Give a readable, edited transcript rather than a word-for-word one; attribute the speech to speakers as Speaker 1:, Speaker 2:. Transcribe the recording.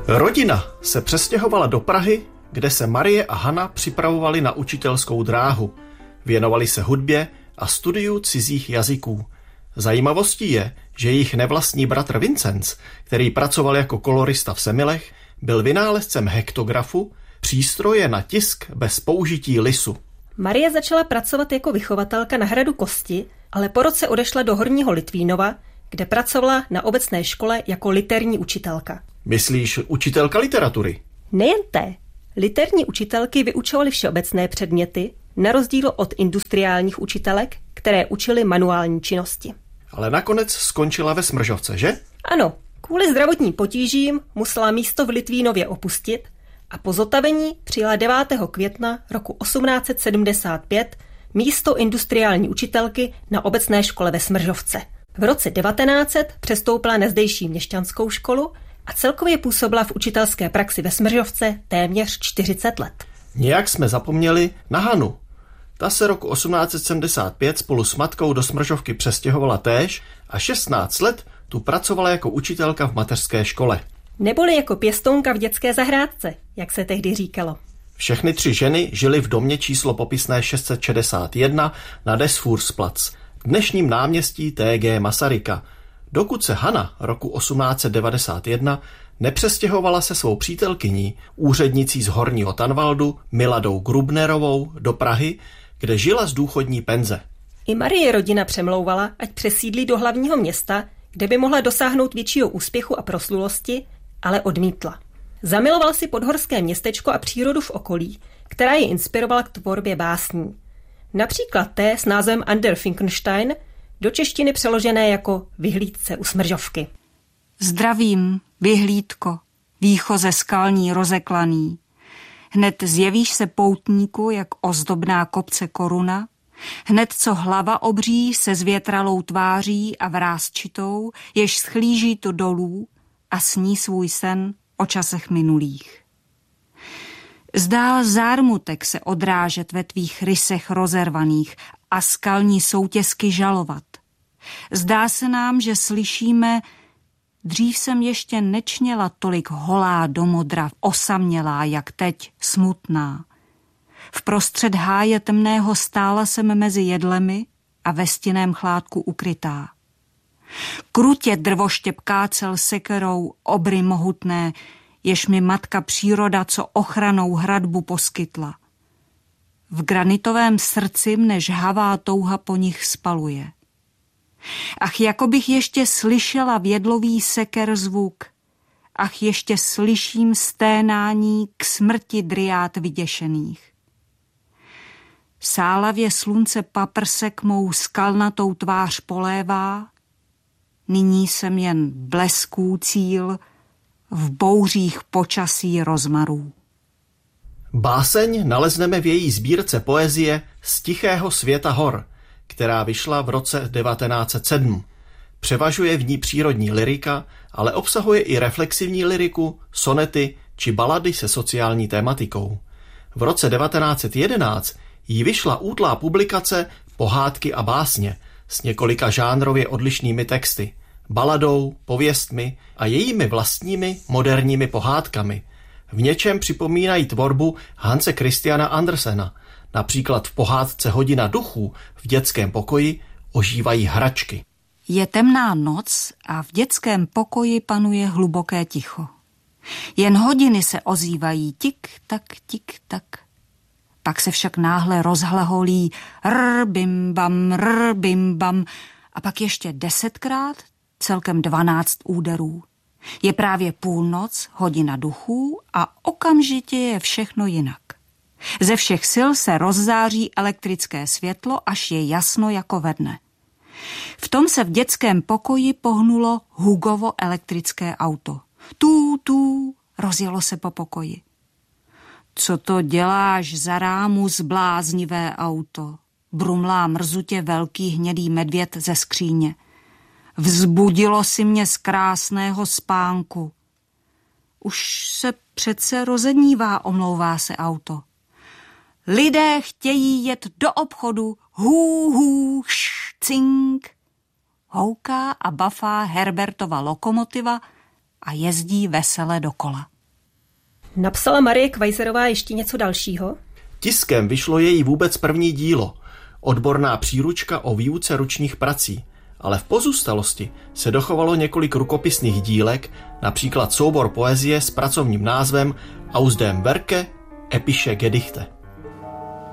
Speaker 1: Rodina se přestěhovala do Prahy, kde se Marie a Hana připravovali na učitelskou dráhu. Věnovali se hudbě a studiu cizích jazyků. Zajímavostí je, že jejich nevlastní bratr Vincenc, který pracoval jako kolorista v Semilech, byl vynálezcem hektografu, přístroje na tisk bez použití lisu.
Speaker 2: Marie začala pracovat jako vychovatelka na hradu Kosti, ale po roce odešla do Horního Litvínova, kde pracovala na obecné škole jako literní učitelka.
Speaker 1: Myslíš učitelka literatury?
Speaker 2: Nejen té. Literní učitelky vyučovaly všeobecné předměty, na rozdíl od industriálních učitelek, které učily manuální činnosti.
Speaker 1: Ale nakonec skončila ve Smržovce, že?
Speaker 2: Ano, kvůli zdravotním potížím musela místo v Litvínově opustit a po zotavení přijala 9. května roku 1875 místo industriální učitelky na obecné škole ve Smržovce. V roce 1900 přestoupila na zdejší měšťanskou školu a celkově působila v učitelské praxi ve Smržovce téměř 40 let.
Speaker 1: Nějak jsme zapomněli na Hanu. Ta se roku 1875 spolu s matkou do Smržovky přestěhovala též a 16 let tu pracovala jako učitelka v mateřské škole.
Speaker 2: Neboli jako pěstounka v dětské zahrádce, jak se tehdy říkalo.
Speaker 1: Všechny 3 ženy žily v domě číslo popisné 661 na Desfuhrsplatz, dnešním náměstí T.G. Masaryka, dokud se Hana roku 1891 nepřestěhovala se svou přítelkyní, úřednicí z Horního Tanvaldu, Miladou Grubnerovou, do Prahy, kde žila z důchodní penze.
Speaker 2: I Marie rodina přemlouvala, ať přesídlí do hlavního města, kde by mohla dosáhnout většího úspěchu a proslulosti, ale odmítla. Zamiloval si podhorské městečko a přírodu v okolí, která ji inspirovala k tvorbě básní. Například té s názvem Ander Finkenstein, do češtiny přeložené jako Vyhlídce u Smržovky.
Speaker 3: Zdravím, vyhlídko, výchoze skalní rozeklaný. Hned zjevíš se poutníku, jak ozdobná kopce koruna, hned co hlava obří se zvětralou tváří a vrásčitou, jež schlíží tu dolů a sní svůj sen o časech minulých. Zdál zármutek se odrážet ve tvých rysech rozervaných a skalní soutěsky žalovat. Zdá se nám, že slyšíme: dřív jsem ještě nečněla tolik holá do modra, osamělá, jak teď, smutná. Vprostřed háje temného stála jsem mezi jedlemi a ve stinném chládku ukrytá. Krutě drvoštěp kácel sekerou obry mohutné, jež mi matka příroda co ochranou hradbu poskytla. V granitovém srdci mne žhavá touha po nich spaluje. Ach, jako bych ještě slyšela vědlový seker zvuk. Ach, ještě slyším sténání k smrti dryát vyděšených. Sálavě slunce paprsek mou skalnatou tvář polévá, nyní jsem jen blesků cíl v bouřích počasí rozmarů.
Speaker 1: Báseň nalezneme v její sbírce poezie Z tichého světa hor, která vyšla v roce 1907. Převažuje v ní přírodní lyrika, ale obsahuje i reflexivní lyriku, sonety či balady se sociální tématikou. V roce 1911 jí vyšla útlá publikace Pohádky a básně s několika žánrově odlišnými texty, baladou, pověstmi a jejími vlastními moderními pohádkami. V něčem připomínají tvorbu Hanse Christiana Andersena. Například v pohádce Hodina duchů v dětském pokoji ožívají hračky.
Speaker 3: Je temná noc a v dětském pokoji panuje hluboké ticho. Jen hodiny se ozývají tik, tak. Pak se však náhle rozhlaholí bim bam a pak ještě 10krát, celkem 12 úderů. Je právě půlnoc, hodina duchů a okamžitě je všechno jinak. Ze všech sil se rozzáří elektrické světlo, až je jasno jako ve dne. V tom se v dětském pokoji pohnulo Hugovo elektrické auto. Tú, rozjelo se po pokoji. Co to děláš za rámu, zbláznivé auto? Brumlá mrzutě velký hnědý medvěd ze skříně. Vzbudilo si mě z krásného spánku. Už se přece rozednívá, omlouvá se auto. Lidé chtějí jet do obchodu, hů, cink. Houká a bafá Herbertova lokomotiva a jezdí vesele dokola.
Speaker 2: Napsala Marie Kvajzerová ještě něco dalšího?
Speaker 1: Tiskem vyšlo její vůbec první dílo, odborná příručka o výuce ručních prací, ale v pozůstalosti se dochovalo několik rukopisných dílek, například soubor poezie s pracovním názvem Aus dem Werke epische Gedichte.